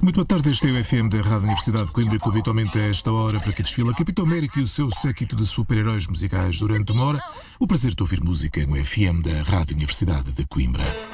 Muito boa tarde, este é o FM da Rádio Universidade de Coimbra, que habitualmente a esta hora para que desfila Capitão América e o seu séquito de super-heróis musicais durante uma hora. O prazer de ouvir música no FM da Rádio Universidade de Coimbra.